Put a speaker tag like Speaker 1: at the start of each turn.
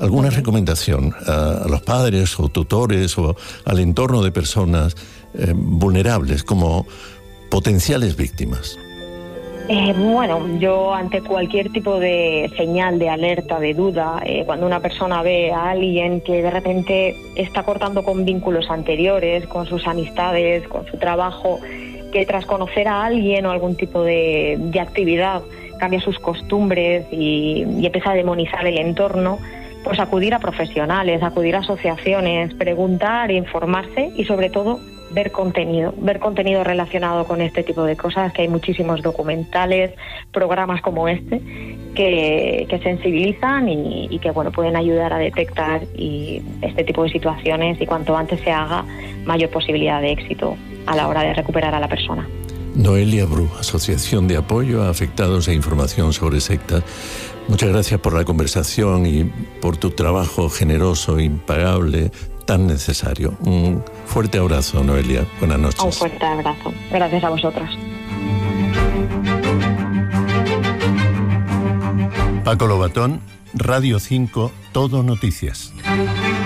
Speaker 1: alguna recomendación a los padres o tutores o al entorno de personas vulnerables como potenciales víctimas?
Speaker 2: Bueno, yo ante cualquier tipo de señal de alerta, de duda, cuando una persona ve a alguien que de repente está cortando con vínculos anteriores, con sus amistades, con su trabajo, que tras conocer a alguien o algún tipo de actividad cambia sus costumbres y empieza a demonizar el entorno, pues acudir a profesionales, acudir a asociaciones, preguntar, informarse y sobre todo ver contenido relacionado con este tipo de cosas, que hay muchísimos documentales, programas como este, que sensibilizan y que bueno, pueden ayudar a detectar este tipo de situaciones, y cuanto antes se haga, mayor posibilidad de éxito a la hora de recuperar a la persona.
Speaker 1: Noelia Bru, Asociación de Apoyo a Afectados e Información sobre Sectas. Muchas gracias por la conversación y por tu trabajo generoso, impagable, tan necesario. Un fuerte abrazo, Noelia. Buenas noches.
Speaker 2: Un fuerte abrazo. Gracias a vosotros.
Speaker 1: Paco Lobatón, Radio 5, Todo Noticias.